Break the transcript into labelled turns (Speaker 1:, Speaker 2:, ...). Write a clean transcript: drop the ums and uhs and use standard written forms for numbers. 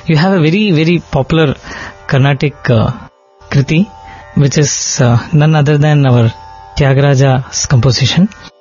Speaker 1: you have a very, very popular Carnatic Kriti, which is none other than our Tyagaraja's composition.